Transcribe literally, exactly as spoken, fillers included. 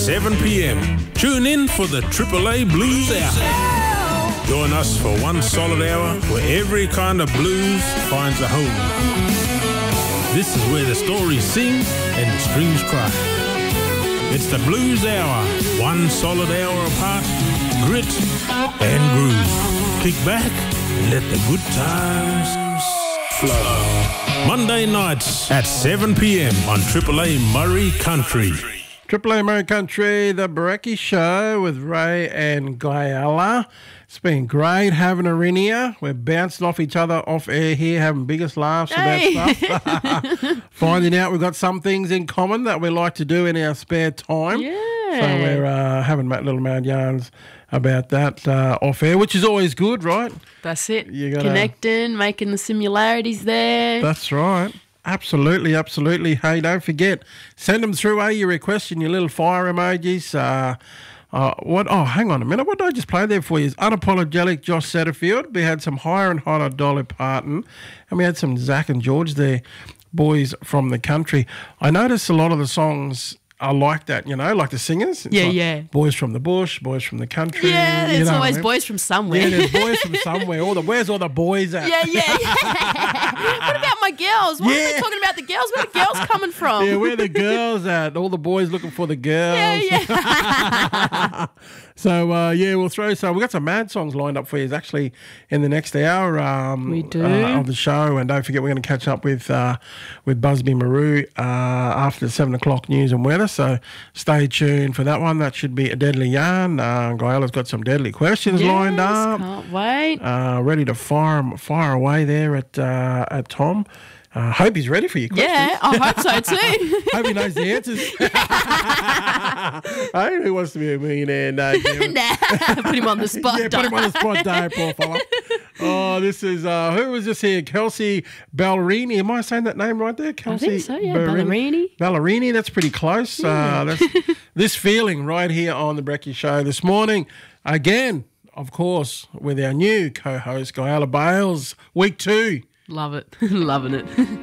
seven p.m. Tune in for the Triple A Blues Hour. Join us for one solid hour where every kind of blues finds a home. This is where the stories sing and the strings cry. It's the Blues Hour, one solid hour of heart, grit and groove. Kick back and let the good times flow. Monday nights at seven p.m. on Triple A Murray Country. Triple A Murray Country, the Brekkie Show with Ray and Guyala. It's been great having her in here. We're bouncing off each other off air here, having biggest laughs hey. about stuff. Finding out we've got some things in common that we like to do in our spare time. Yeah. So we're uh, having little mad yarns about that uh, off air, which is always good, right? That's it. You gotta, Connecting, making the similarities there. That's right. Absolutely, absolutely. Hey, don't forget, send them through, eh, your requests and your little fire emojis. Uh, uh, what? Oh, hang on a minute. What did I just play there for you? Is Unapologetic Josh Satterfield. We had some Higher and Hotter Dolly Parton, and we had some Zach and George there, boys from the country. I noticed a lot of the songs are like that, you know, like the singers. It's yeah, like yeah. Boys from the bush, boys from the country. Yeah, you there's know always what I mean? boys from somewhere. Yeah, there's boys from somewhere. All the where's all the boys at? Yeah, yeah, yeah. What about my girls? What Yeah. are they talking about the girls? Where are the girls coming from? Yeah, where the girls at? All the boys looking for the girls. Yeah, yeah. So, uh, yeah, we'll throw some. We've got some mad songs lined up for you actually in the next hour um, We do. Uh, of the show. And don't forget, we're going to catch up with uh, with Busby Maru uh, after the seven o'clock news and weather. So stay tuned for that one. That should be a deadly yarn. Uh, Guyala's got some deadly questions Yes, lined up. Can't wait. Uh, ready to fire 'em- fire away there at, uh, at Tom. I uh, hope he's ready for your questions. Yeah, I hope so too. Hope he knows the answers. Hey, who wants to be a millionaire? No, Kevin. Nah, put him on the spot. Yeah, put him on the spot, Dave, poor fella. Oh, this is, uh, who was this here? Kelsey Ballerini. Am I saying that name right there? Kelsey I think so, yeah. Ballerini. Ballerini. Ballerini, that's pretty close. Yeah. Uh, that's, this feeling right here on the Brekkie Show this morning. Again, of course, with our new co-host, Guyala Bales, week two. Love it. Loving it.